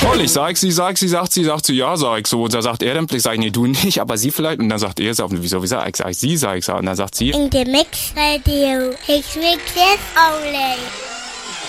Toll, ich sag sie, sagt sie, ja, sag ich so. Und da sagt er dann, ich sag, nee, du nicht, aber sie vielleicht. Und dann sagt er, wieso, sag ich, sie, sag ich. Und dann sagt sie, in der Mix Radio. Ich will jetzt auch